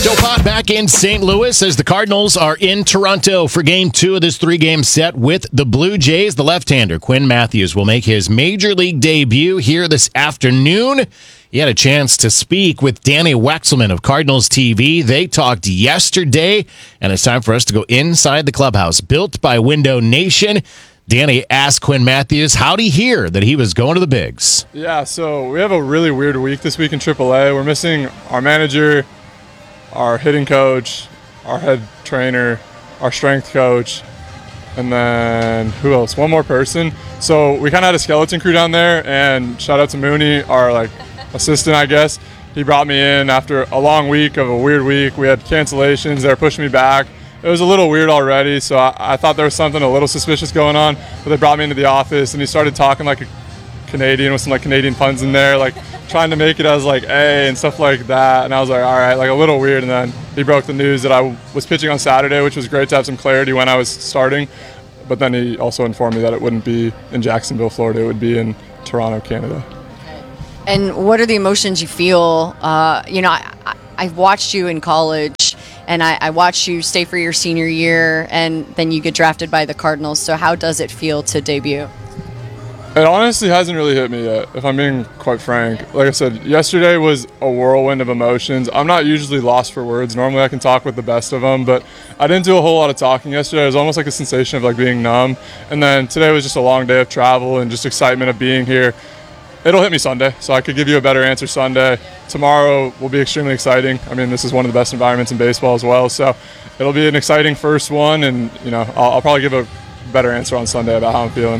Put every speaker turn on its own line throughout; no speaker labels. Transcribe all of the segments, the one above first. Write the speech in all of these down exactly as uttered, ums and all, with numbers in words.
Stopot back in Saint Louis as the Cardinals are in Toronto for game two of this three-game set with the Blue Jays. The left-hander, Quinn Matthews, will make his Major League debut here this afternoon. He had a chance to speak with Danny Wexelman of Cardinals T V. They talked yesterday, and it's time for us to go inside the clubhouse. Built by Window Nation. Danny asked Quinn Matthews, how'd he hear that he was going to the Bigs?
Yeah, so we have a really weird week this week in triple A. We're missing our manager, our hitting coach, our head trainer, our strength coach, and then who else? One more person. So we kind of had a skeleton crew down there, and shout out to Mooney, our like assistant, I guess. He brought me in after a long week of a weird week. We had cancellations. They were pushing me back. It was a little weird already, so I, I thought there was something a little suspicious going on. But they brought me into the office, and he started talking like a Canadian with some like Canadian puns in there, like trying to make it as like A and stuff like that. And I was like, all right, like a little weird. And then he broke the news that I w- was pitching on Saturday, which was great to have some clarity when I was starting. But then he also informed me that it wouldn't be in Jacksonville, Florida. It would be in Toronto, Canada.
And what are the emotions you feel? Uh, you know, I, I, I've watched you in college, and I, I watched you stay for your senior year, and then you get drafted by the Cardinals. So how does it feel to debut?
It honestly hasn't really hit me yet, if I'm being quite frank. Like I said, yesterday was a whirlwind of emotions. I'm not usually lost for words. Normally I can talk with the best of them, but I didn't do a whole lot of talking yesterday. It was almost like a sensation of like being numb. And then today was just a long day of travel and just excitement of being here. It'll hit me Sunday, so I could give you a better answer Sunday. Tomorrow will be extremely exciting. I mean, this is one of the best environments in baseball as well, so it'll be an exciting first one, and you know, I'll, I'll probably give a better answer on Sunday about how I'm feeling.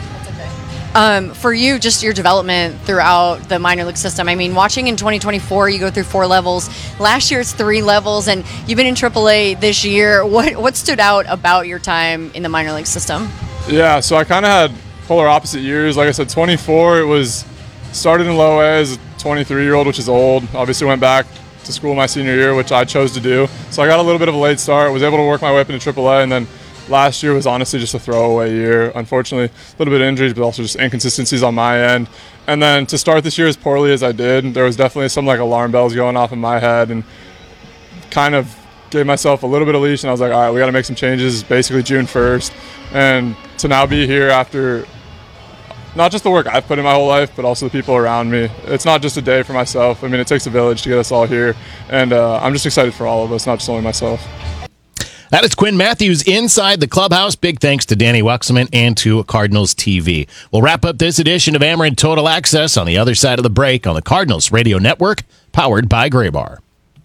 Um, for you, just your development throughout the minor league system. I mean, watching in twenty twenty-four, you go through four levels. Last year, it's three levels, and you've been in triple A this year. What what stood out about your time in the minor league system?
Yeah, so I kind of had polar opposite years. Like I said, twenty-four, it was started in low A as a twenty-three-year-old, which is old. Obviously went back to school my senior year, which I chose to do. So I got a little bit of a late start, was able to work my way up into triple A, and then last year was honestly just a throwaway year. Unfortunately, a little bit of injuries, but also just inconsistencies on my end. And then to start this year as poorly as I did, there was definitely some like alarm bells going off in my head, and kind of gave myself a little bit of leash, and I was like, all right, we got to make some changes basically June first. And to now be here after not just the work I've put in my whole life, but also the people around me. It's not just a day for myself. I mean, it takes a village to get us all here. And uh, I'm just excited for all of us, not just only myself.
That is Quinn Matthews inside the clubhouse. Big thanks to Danny Wexelman and to Cardinals T V. We'll wrap up this edition of Ameren Total Access on the other side of the break on the Cardinals Radio Network, powered by Graybar.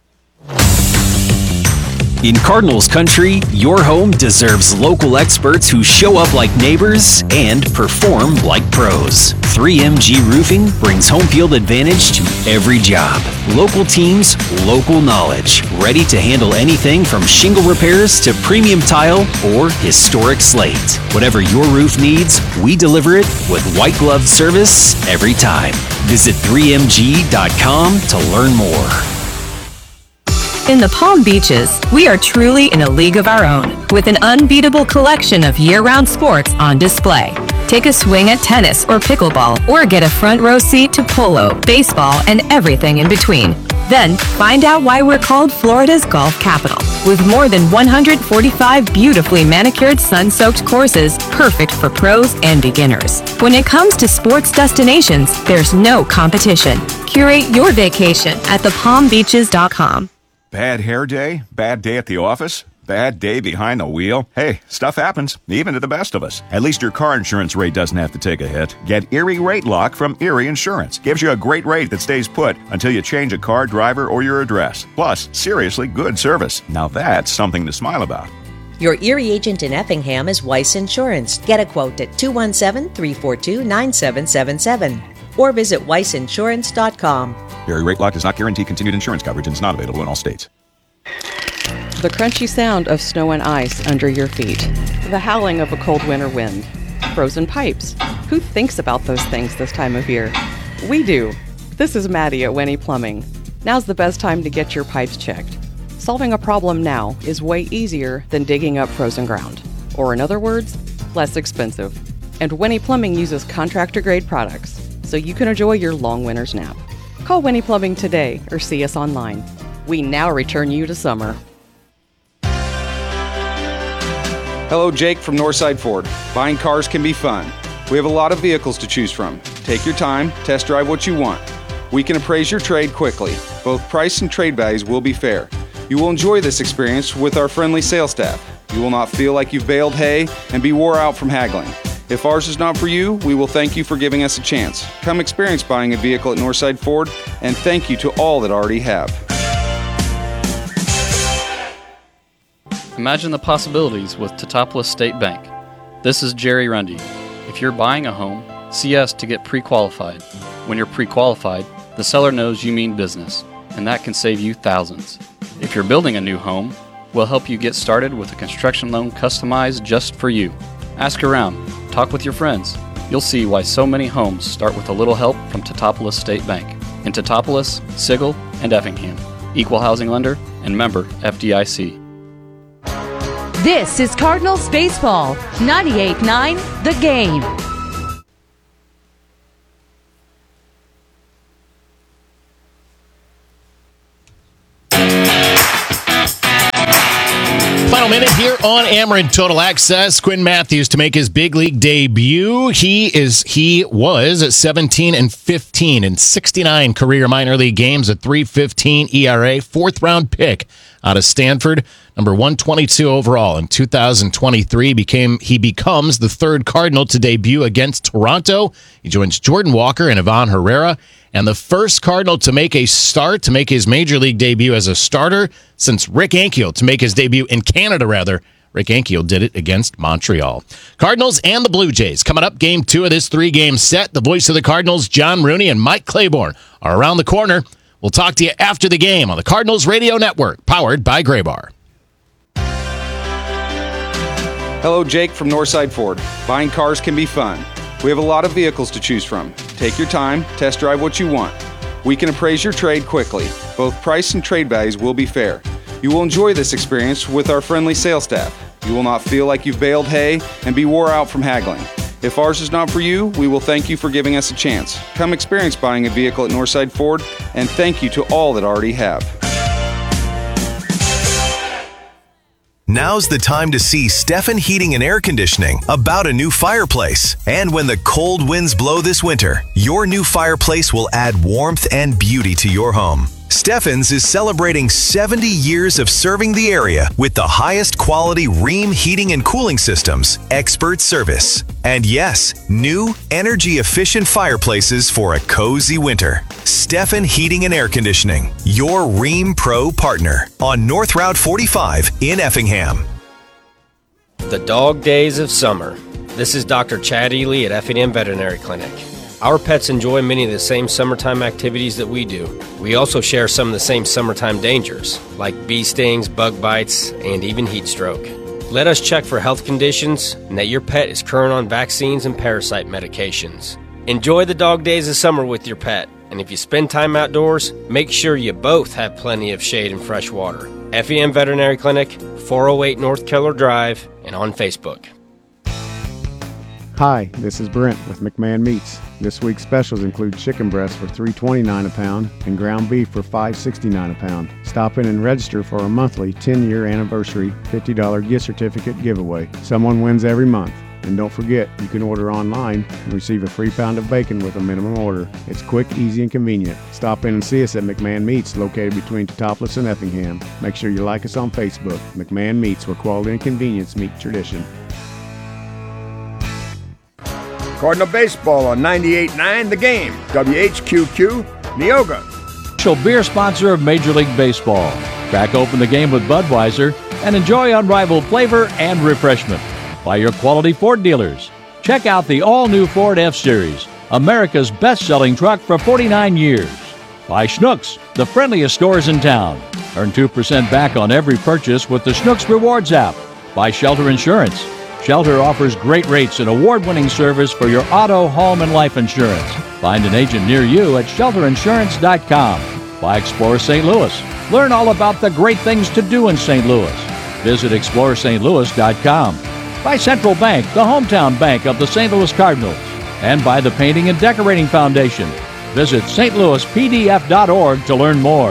In Cardinals country, your home deserves local experts who show up like neighbors and perform like pros. three M G Roofing brings home field advantage to every job. Local teams, local knowledge. Ready to handle anything from shingle repairs to premium tile or historic slate. Whatever your roof needs, we deliver it with white glove service every time. Visit three M G dot com to learn more.
In the Palm Beaches, we are truly in a league of our own, with an unbeatable collection of year-round sports on display. Take a swing at tennis or pickleball, or get a front row seat to polo, baseball, and everything in between. Then, find out why we're called Florida's golf capital, with more than one hundred forty-five beautifully manicured sun-soaked courses, perfect for pros and beginners. When it comes to sports destinations, there's no competition. Curate your vacation at the palm beaches dot com.
Bad hair day? Bad day at the office? Bad day behind the wheel? Hey, stuff happens, even to the best of us. At least your car insurance rate doesn't have to take a hit. Get Erie Rate Lock from Erie Insurance. Gives you a great rate that stays put until you change a car, driver, or your address. Plus, seriously good service. Now that's something to smile about.
Your Erie agent in Effingham is Weiss Insurance. Get a quote at two one seven, three four two, nine seven seven seven or visit weiss insurance dot com.
Erie Rate Lock does not guarantee continued insurance coverage and is not available in all states.
The crunchy sound of snow and ice under your feet. The howling of a cold winter wind. Frozen pipes. Who thinks about those things this time of year? We do. This is Maddie at Winnie Plumbing. Now's the best time to get your pipes checked. Solving a problem now is way easier than digging up frozen ground. Or in other words, less expensive. And Winnie Plumbing uses contractor-grade products, so you can enjoy your long winter's nap. Call Winnie Plumbing today or see us online. We now return you to summer.
Hello, Jake from Northside Ford. Buying cars can be fun. We have a lot of vehicles to choose from. Take your time, test drive what you want. We can appraise your trade quickly. Both price and trade values will be fair. You will enjoy this experience with our friendly sales staff. You will not feel like you've baled hay and be wore out from haggling. If ours is not for you, we will thank you for giving us a chance. Come experience buying a vehicle at Northside Ford, and thank you to all that already have.
Imagine the possibilities with Teutopolis State Bank. This is Jerry Rundy. If you're buying a home, see us to get pre-qualified. When you're pre-qualified, the seller knows you mean business, and that can save you thousands. If you're building a new home, we'll help you get started with a construction loan customized just for you. Ask around, talk with your friends. You'll see why so many homes start with a little help from Teutopolis State Bank. In Teutopolis, Sigel, and Effingham. Equal housing lender and member F D I C.
This is Cardinals Baseball, ninety-eight point nine The Game.
Final minute here on Ameren Total Access. Quinn Matthews to make his big league debut. He is he was at seventeen and fifteen in sixty-nine career minor league games, a three fifteen E R A, fourth round pick out of Stanford, number one twenty-two overall in two thousand twenty-three. Became he becomes the third Cardinal to debut against Toronto. He joins Jordan Walker and Ivan Herrera, and the first Cardinal to make a start, to make his major league debut as a starter since Rick Ankiel, to make his debut in Canada, rather. Rick Ankiel did it against Montreal. Cardinals and the Blue Jays coming up, game two of this three-game set. The voice of the Cardinals, John Rooney and Mike Claiborne, are around the corner. We'll talk to you after the game on the Cardinals Radio Network, powered by Graybar.
Hello, Jake from Northside Ford. Buying cars can be fun. We have a lot of vehicles to choose from. Take your time, test drive what you want. We can appraise your trade quickly. Both price and trade values will be fair. You will enjoy this experience with our friendly sales staff. You will not feel like you've baled hay and be wore out from haggling. If ours is not for you, we will thank you for giving us a chance. Come experience buying a vehicle at Northside Ford, and thank you to all that already have.
Now's the time to see Stefan Heating and Air Conditioning about a new fireplace. And when the cold winds blow this winter, your new fireplace will add warmth and beauty to your home. Stefan's is celebrating seventy years of serving the area with the highest quality Rheem heating and cooling systems, expert service, and yes, new energy-efficient fireplaces for a cozy winter. Stefan Heating and Air Conditioning, your Rheem Pro partner on North Route forty-five in Effingham.
The dog days of summer. This is Doctor Chad Ely at Effingham Veterinary Clinic. Our pets enjoy many of the same summertime activities that we do. We also share some of the same summertime dangers, like bee stings, bug bites, and even heat stroke. Let us check for health conditions and that your pet is current on vaccines and parasite medications. Enjoy the dog days of summer with your pet, and if you spend time outdoors, make sure you both have plenty of shade and fresh water. F E M Veterinary Clinic, four oh eight North Keller Drive, and on Facebook.
Hi, this is Brent with McMahon Meats. This week's specials include chicken breast for three twenty-nine a pound and ground beef for five sixty-nine a pound. Stop in and register for a monthly ten-year anniversary fifty dollars gift certificate giveaway. Someone wins every month. And don't forget, you can order online and receive a free pound of bacon with a minimum order. It's quick, easy, and convenient. Stop in and see us at McMahon Meats, located between Teutopolis and Effingham. Make sure you like us on Facebook. McMahon Meats, where quality and convenience meet tradition.
Cardinal Baseball on ninety-eight point nine The Game. W H Q Q, Neoga.
Official beer sponsor of Major League Baseball. Crack open the game with Budweiser and enjoy unrivaled flavor and refreshment by your quality Ford dealers. Check out the all-new Ford F-Series, America's best-selling truck for forty-nine years. By Schnucks, the friendliest stores in town. Earn two percent back on every purchase with the Schnucks Rewards app. By Shelter Insurance. Shelter offers great rates and award-winning service for your auto, home, and life insurance. Find an agent near you at shelter insurance dot com. By Explore Saint Louis. Learn all about the great things to do in Saint Louis. Visit explore st louis dot com. By Central Bank, the hometown bank of the Saint Louis Cardinals. And by the Painting and Decorating Foundation. Visit st louis p d f dot org to learn more.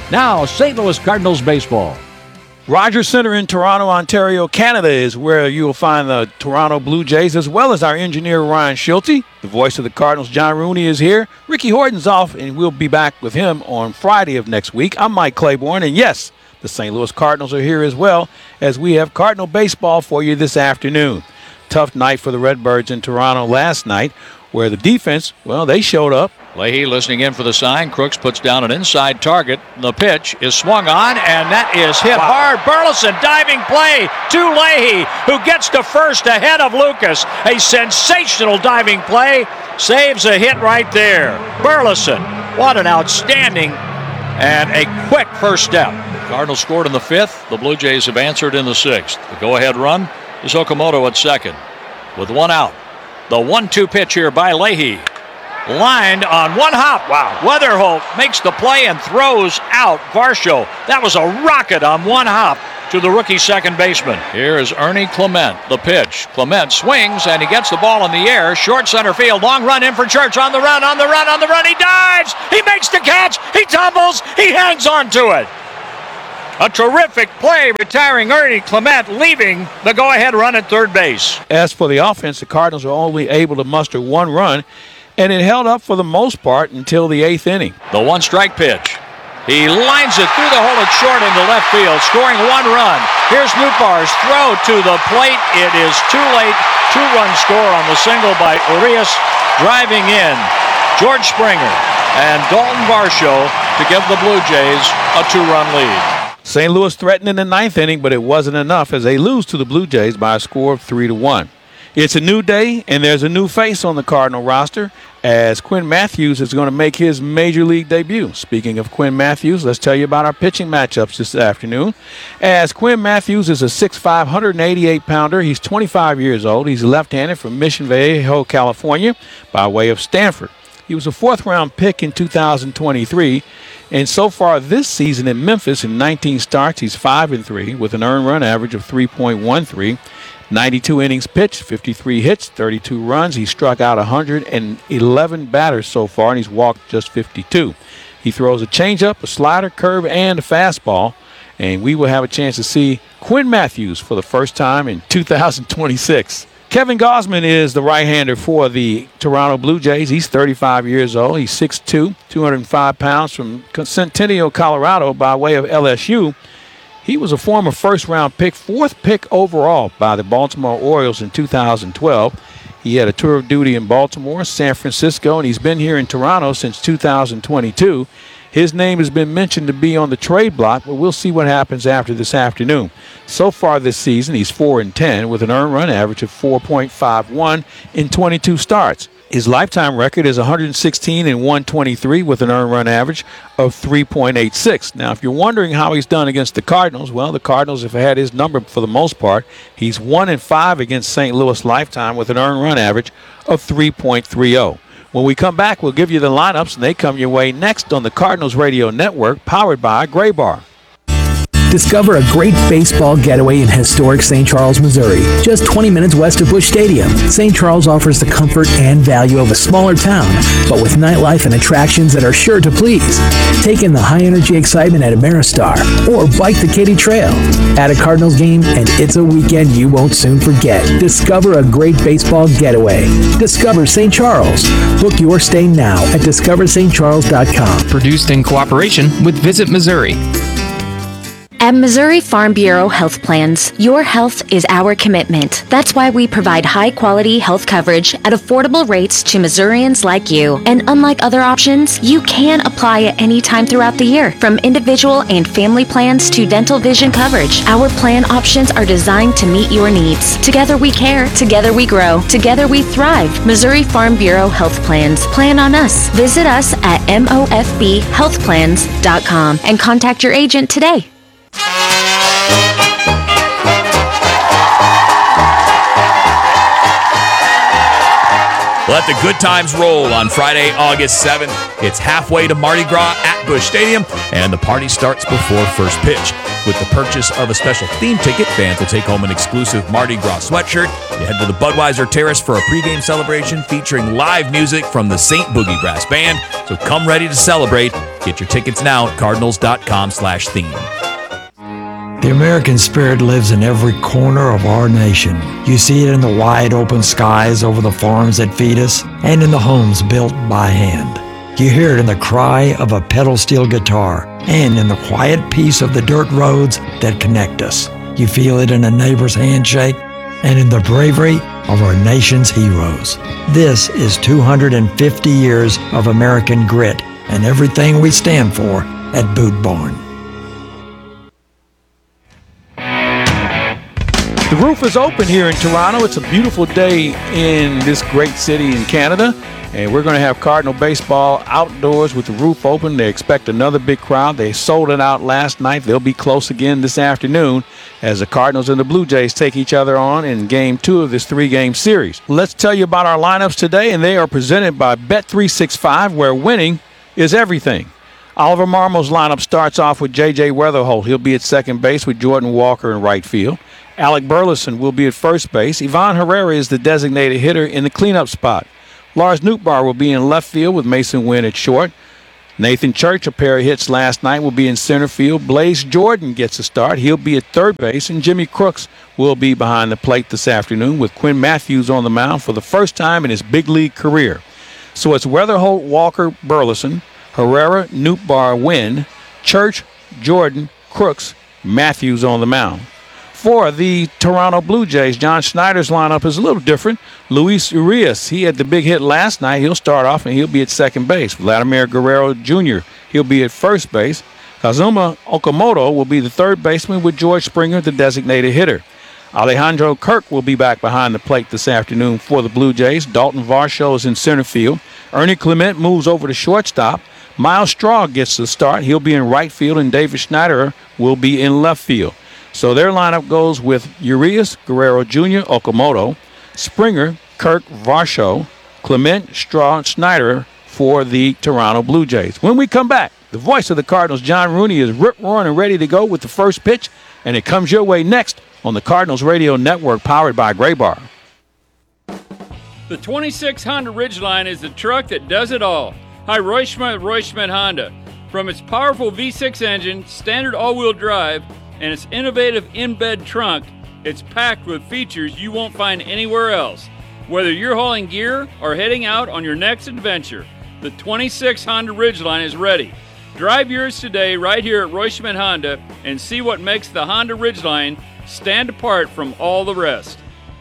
Now, Saint Louis Cardinals baseball.
Rogers Center in Toronto, Ontario, Canada is where you will find the Toronto Blue Jays, as well as our engineer, Ryan Schulte. The voice of the Cardinals, John Rooney, is here. Ricky Horton's off, and we'll be back with him on Friday of next week. I'm Mike Claiborne, and yes, the Saint Louis Cardinals are here as well, as we have Cardinal baseball for you this afternoon. Tough night for the Redbirds in Toronto last night, where the defense, well, they showed up.
Leahy listening in for the sign. Crooks puts down an inside target. The pitch is swung on, and that is hit hard. Burleson diving play to Leahy, who gets to first ahead of Lucas. A sensational diving play. Saves a hit right there. Burleson, what an outstanding and a quick first step. Cardinals scored in the fifth. The Blue Jays have answered in the sixth. The go-ahead run is Okamoto at second. With one out, the one two pitch here by Leahy. Lined on one hop. Wow. Weatherholt makes the play and throws out Varsho. That was a rocket on one hop to the rookie second baseman. Here is Ernie Clement. The pitch. Clement swings and he gets the ball in the air. Short center field. Long run in for Church. On the run, on the run, on the run. He dives. He makes the catch. He tumbles. He hangs on to it. A terrific play, retiring Ernie Clement, leaving the go-ahead run at third base.
As for the offense, the Cardinals were only able to muster one run, and it held up for the most part until the eighth inning.
The one-strike pitch. He lines it through the hole at short into left field, scoring one run. Here's Nootbaar's throw to the plate. It is too late. Two-run score on the single by Urias. Driving in, George Springer and Dalton Varsho to give the Blue Jays a two-run lead.
Saint Louis threatened in the ninth inning, but it wasn't enough as they lose to the Blue Jays by a score of three to one. It's a new day, and there's a new face on the Cardinal roster as Quinn Matthews is going to make his Major League debut. Speaking of Quinn Matthews, let's tell you about our pitching matchups this afternoon. As Quinn Matthews is a six five, one eighty-eight pounder. He's twenty-five years old. He's left-handed from Mission Viejo, California, by way of Stanford. He was a fourth-round pick in two thousand twenty-three, and so far this season in Memphis, in nineteen starts, he's five and three with an earned run average of three point one three. ninety-two innings pitched, fifty-three hits, thirty-two runs. He struck out one hundred eleven batters so far, and he's walked just fifty-two. He throws a changeup, a slider, curve, and a fastball, and we will have a chance to see Quinn Matthews for the first time in two thousand twenty-six. Kevin Gausman is the right-hander for the Toronto Blue Jays. He's thirty-five years old. He's six two, two hundred five pounds from Centennial, Colorado, by way of L S U. He was a former first-round pick, fourth pick overall by the Baltimore Orioles in two thousand twelve. He had a tour of duty in Baltimore, San Francisco, and he's been here in Toronto since two thousand twenty-two. His name has been mentioned to be on the trade block, but we'll see what happens after this afternoon. So far this season, he's four and ten with an earned run average of four point five one in twenty-two starts. His lifetime record is one hundred sixteen and one twenty-three with an earned run average of three point eight six. Now, if you're wondering how he's done against the Cardinals, well, the Cardinals have had his number for the most part. He's one and five against Saint Louis lifetime with an earned run average of three point three oh. When we come back, we'll give you the lineups, and they come your way next on the Cardinals Radio Network, powered by Gray Bar.
Discover a great baseball getaway in historic Saint Charles, Missouri, just twenty minutes west of Busch Stadium. Saint Charles offers the comfort and value of a smaller town, but with nightlife and attractions that are sure to please. Take in the high-energy excitement at Ameristar, or bike the Katy Trail. At a Cardinals game, and it's a weekend you won't soon forget. Discover a great baseball getaway. Discover Saint Charles. Book your stay now at discover st charles dot com.
Produced in cooperation with Visit Missouri.
At Missouri Farm Bureau Health Plans, your health is our commitment. That's why we provide high-quality health coverage at affordable rates to Missourians like you. And unlike other options, you can apply at any time throughout the year, from individual and family plans to dental vision coverage. Our plan options are designed to meet your needs. Together we care. Together we grow. Together we thrive. Missouri Farm Bureau Health Plans. Plan on us. Visit us at M O F B health plans dot com and contact your agent today.
Let the good times roll on Friday, August seventh. It's halfway to Mardi Gras at Busch Stadium, and the party starts before first pitch. With the purchase of a special theme ticket, fans will take home an exclusive Mardi Gras sweatshirt. You head to the Budweiser Terrace for a pregame celebration featuring live music from the Saint Boogie Brass Band. So come ready to celebrate. Get your tickets now at cardinals.com slash theme.
The American spirit lives in every corner of our nation. You see it in the wide open skies over the farms that feed us and in the homes built by hand. You hear it in the cry of a pedal steel guitar and in the quiet peace of the dirt roads that connect us. You feel it in a neighbor's handshake and in the bravery of our nation's heroes. This is two hundred fifty years of American grit and everything we stand for at Boot Barn.
The roof is open here in Toronto. It's a beautiful day in this great city in Canada. And we're going to have Cardinal baseball outdoors with the roof open. They expect another big crowd. They sold it out last night. They'll be close again this afternoon as the Cardinals and the Blue Jays take each other on in game two of this three-game series. Let's tell you about our lineups today, and they are presented by Bet three sixty-five, where winning is everything. Oliver Marmo's lineup starts off with J J Weatherholt. He'll be at second base with Jordan Walker in right field. Alec Burleson will be at first base. Ivan Herrera is the designated hitter in the cleanup spot. Lars Nootbaar will be in left field with Mason Wynn at short. Nathan Church, a pair of hits last night, will be in center field. Blaze Jordan gets a start. He'll be at third base. And Jimmy Crooks will be behind the plate this afternoon with Quinn Matthews on the mound for the first time in his big league career. So it's Weatherholt, Walker, Burleson, Herrera, Nootbaar, Wynn, Church, Jordan, Crooks, Matthews on the mound. For the Toronto Blue Jays, John Schneider's lineup is a little different. Luis Urias, he had the big hit last night. He'll start off and he'll be at second base. Vladimir Guerrero Junior, he'll be at first base. Kazuma Okamoto will be the third baseman with George Springer, the designated hitter. Alejandro Kirk will be back behind the plate this afternoon for the Blue Jays. Dalton Varsho is in center field. Ernie Clement moves over to shortstop. Miles Straw gets the start. He'll be in right field, and David Schneider will be in left field. So their lineup goes with Urias, Guerrero Junior, Okamoto, Springer, Kirk, Varsho, Clement, Straw, Schneider for the Toronto Blue Jays. When we come back, the voice of the Cardinals, John Rooney, is rip-roaring and ready to go with the first pitch, and it comes your way next on the Cardinals Radio Network, powered by Gray Bar.
The twenty-six Honda Ridgeline is the truck that does it all. Hi, Roy Schmidt, Roy Schmidt Honda. From its powerful V six engine, standard all-wheel drive, and its innovative in-bed trunk, it's packed with features you won't find anywhere else. Whether you're hauling gear or heading out on your next adventure, the twenty-six Honda Ridgeline is ready. Drive yours today right here at Roy Schmidt Honda and see what makes the Honda Ridgeline stand apart from all the rest.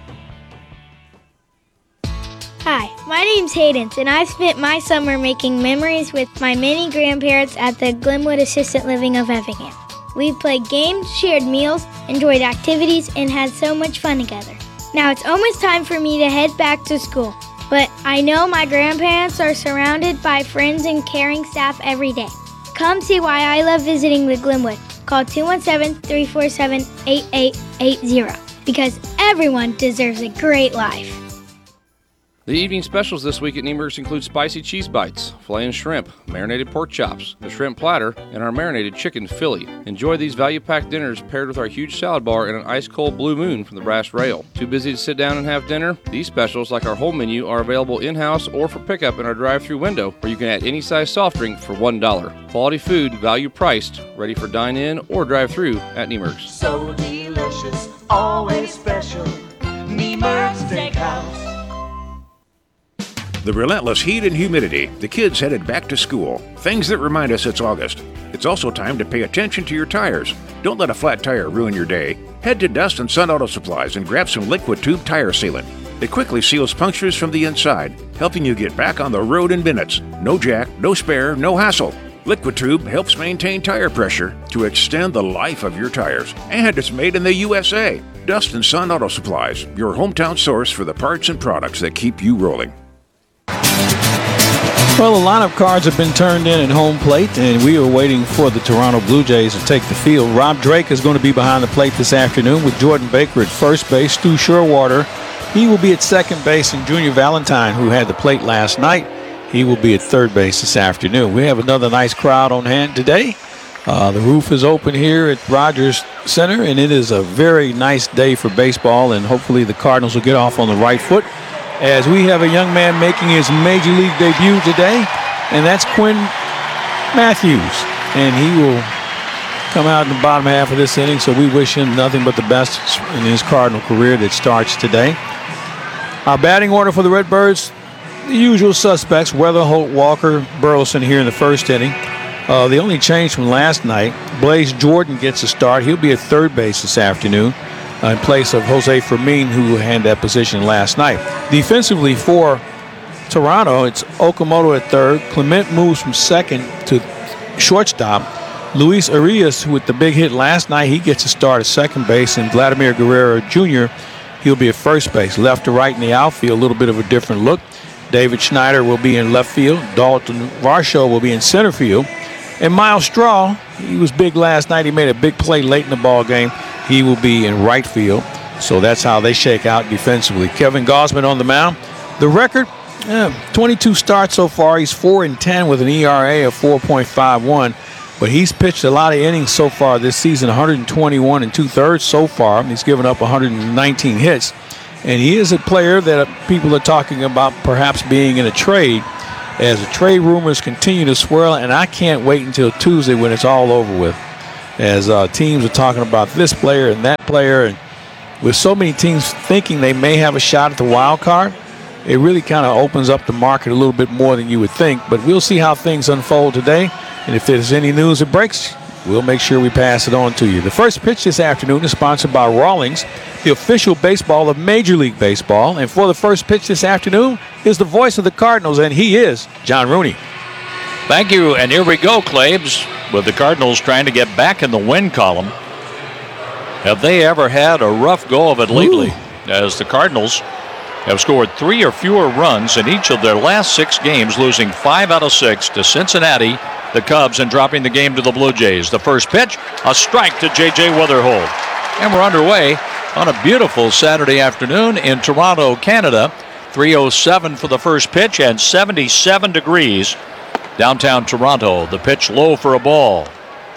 Hi, my name's Hayden, and I've spent my summer making memories with my many grandparents at the Glenwood Assisted Living of Effingham. We've played games, shared meals, enjoyed activities, and had so much fun together. Now it's almost time for me to head back to school, but I know my grandparents are surrounded by friends and caring staff every day. Come see why I love visiting the Glenwood. Call two one seven, three four seven, eight eight eight zero because everyone deserves a great life.
The evening specials this week at Niemer's include spicy cheese bites, filet and shrimp, marinated pork chops, the shrimp platter, and our marinated chicken Philly. Enjoy these value-packed dinners paired with our huge salad bar and an ice-cold Blue Moon from the Brass Rail. Too busy to sit down and have dinner? These specials, like our whole menu, are available in-house or for pickup in our drive-thru window, where you can add any size soft drink for one dollar. Quality food, value-priced, ready for dine-in or drive-thru at Niemer's.
So delicious, always special, Niemer's Steakhouse.
The relentless heat and humidity, the kids headed back to school, things that remind us it's August. It's also time to pay attention to your tires. Don't let a flat tire ruin your day. Head to Dust and Sun Auto Supplies and grab some Liquid Tube tire sealant. It quickly seals punctures from the inside, helping you get back on the road in minutes. No jack, no spare, no hassle. Liquid Tube helps maintain tire pressure to extend the life of your tires. And it's made in the U S A. Dust and Sun Auto Supplies, your hometown source for the parts and products that keep you rolling.
Well, the lineup cards have been turned in at home plate, and we are waiting for the Toronto Blue Jays to take the field. Rob Drake is going to be behind the plate this afternoon with Jordan Baker at first base. Stu Sherwater he will be at second base, and Junior Valentine, who had the plate last night, he will be at third base this afternoon. We have another nice crowd on hand today. Uh, the roof is open here at Rogers Center, and it is a very nice day for baseball, and hopefully the Cardinals will get off on the right foot as we have a young man making his Major League debut today, and that's Quinn Matthews, and he will come out in the bottom half of this inning, so we wish him nothing but the best in his Cardinal career that starts today. Our batting order for the Redbirds, the usual suspects, Weatherholt, Walker, Burleson here in the first inning. Uh, the only change from last night, Blaze Jordan gets a start. He'll be at third base this afternoon uh, in place of Jose Fermin, who had that position last night. Defensively for Toronto, it's Okamoto at third. Clement moves from second to shortstop. Luis Arias, with the big hit last night, he gets a start at second base, and Vladimir Guerrero Junior, he'll be at first base. Left to right in the outfield, a little bit of a different look. David Schneider will be in left field. Dalton Varsho will be in center field. And Miles Straw, he was big last night. He made a big play late in the ball game. He will be in right field. So that's how they shake out defensively. Kevin Gausman on the mound. The record, eh, twenty-two starts so far. He's four and ten with an E R A of four point five one. But he's pitched a lot of innings so far this season, one hundred twenty-one and two-thirds so far. He's given up one hundred nineteen hits. And he is a player that people are talking about perhaps being in a trade as the trade rumors continue to swirl. And I can't wait until Tuesday when it's all over with, as uh, teams are talking about this player and that player. And with so many teams thinking they may have a shot at the wild card, it really kind of opens up the market a little bit more than you would think. But we'll see how things unfold today. And if there's any news that breaks, we'll make sure we pass it on to you. The first pitch this afternoon is sponsored by Rawlings, the official baseball of Major League Baseball. And for the first pitch this afternoon is the voice of the Cardinals, and he is John Rooney.
Thank you, and here we go, Claibs, with the Cardinals trying to get back in the win column. Have they ever had a rough go of it lately? Ooh. As the Cardinals have scored three or fewer runs in each of their last six games, losing five out of six to Cincinnati, the Cubs, and dropping the game to the Blue Jays. The first pitch, a strike to J J Weatherholt. And we're underway on a beautiful Saturday afternoon in Toronto, Canada. three oh seven for the first pitch and seventy-seven degrees downtown Toronto. The pitch low for a ball.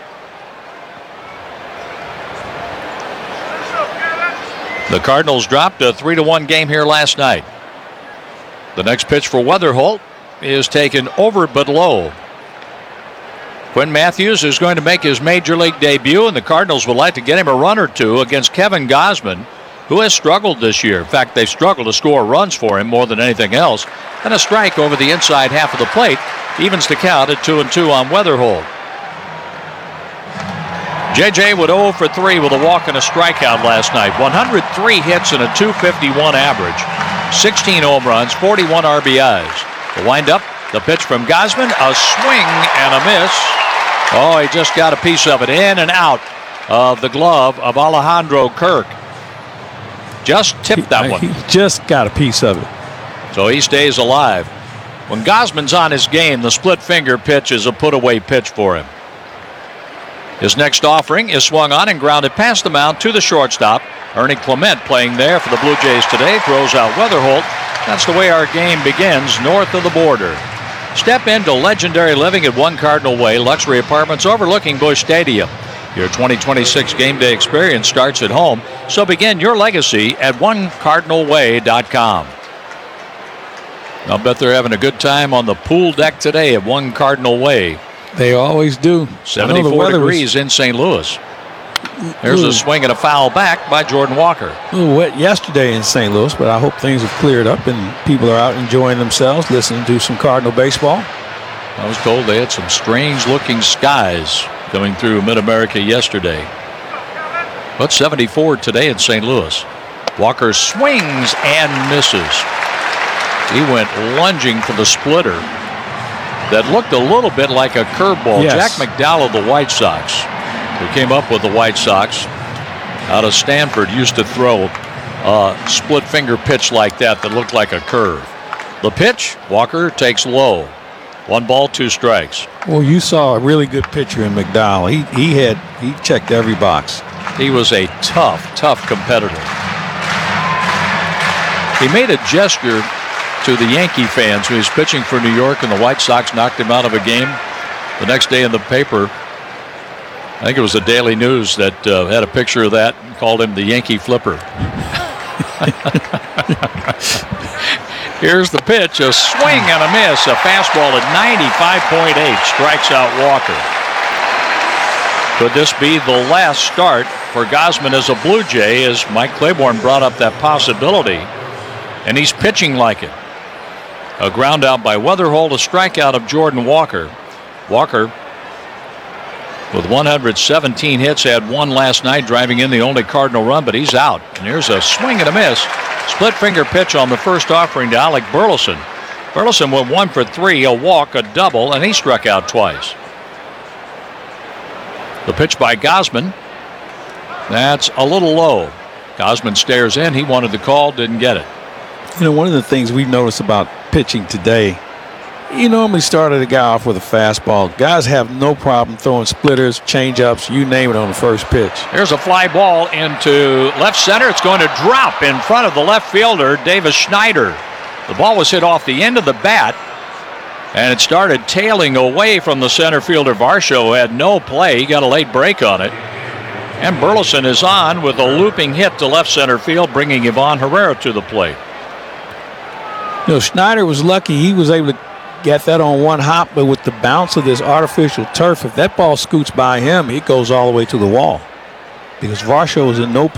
The Cardinals dropped a three to one game here last night. The next pitch for Weatherholt is taken over but low. Quinn Matthews is going to make his Major League debut, and the Cardinals would like to get him a run or two against Kevin Gausman, who has struggled this year. In fact, they've struggled to score runs for him more than anything else. And a strike over the inside half of the plate evens the count at two and two on Weatherholt. J J would oh for three with a walk and a strikeout last night. one hundred three hits and a two fifty-one average. sixteen home runs, forty-one R B Is. The windup, the pitch from Gausman, a swing and a miss. Oh, he just got a piece of it in and out of the glove of Alejandro Kirk. Just tipped that one.
He just got a piece of it.
So he stays alive. When Gausman's on his game, the split finger pitch is a put-away pitch for him. His next offering is swung on and grounded past the mound to the shortstop. Ernie Clement, playing there for the Blue Jays today, throws out Weatherholt. That's the way our game begins north of the border. Step into legendary living at One Cardinal Way, luxury apartments overlooking Busch Stadium. Your twenty twenty-six game day experience starts at home, so begin your legacy at one cardinal way dot com. I'll bet they're having a good time on the pool deck today at One Cardinal Way.
They always do.
seventy-four degrees in Saint Louis. There's Ooh. a swing and a foul back by Jordan Walker.
A little wet yesterday in Saint Louis, but I hope things have cleared up and people are out enjoying themselves, listening to some Cardinal baseball.
I was told they had some strange-looking skies coming through Mid-America yesterday. But seventy-four today in Saint Louis. Walker swings and misses. He went lunging for the splitter that looked a little bit like a curveball.
Yes.
Jack McDowell of the White Sox, who came up with the White Sox out of Stanford, used to throw a split finger pitch like that that looked like a curve. The pitch, Walker takes low. One ball, two strikes.
Well, you saw a really good pitcher in McDowell. He he had he checked every box.
He was a tough, tough competitor. He made a gesture to the Yankee fans who was pitching for New York, and the White Sox knocked him out of a game. The next day in the paper, I think it was the Daily News that uh, had a picture of that and called him the Yankee Flipper. Here's the pitch, a swing and a miss, a fastball at ninety-five point eight, strikes out Walker. Could this be the last start for Gausman as a Blue Jay, as Mike Claiborne brought up that possibility, and he's pitching like it. A ground out by Weatherholt, a strikeout of Jordan Walker. Walker, with one hundred seventeen hits, had one last night, driving in the only Cardinal run, but he's out. And here's a swing and a miss. Split finger pitch on the first offering to Alec Burleson. Burleson went one for three, a walk, a double, and he struck out twice. The pitch by Gausman. That's a little low. Gausman stares in. He wanted the call, didn't get it.
You know, one of the things we've noticed about pitching today, you normally started a guy off with a fastball. Guys have no problem throwing splitters, changeups, you name it, on the first pitch.
There's a fly ball into left center. It's going to drop in front of the left fielder, Davis Schneider. The ball was hit off the end of the bat, and it started tailing away from the center fielder. Varsho had no play. He got a late break on it. And Burleson is on with a looping hit to left center field, bringing Ivan Herrera to the plate.
You know, Schneider was lucky he was able to get that on one hop, but with the bounce of this artificial turf, if that ball scoots by him, it goes all the way to the wall, because Varsho is in no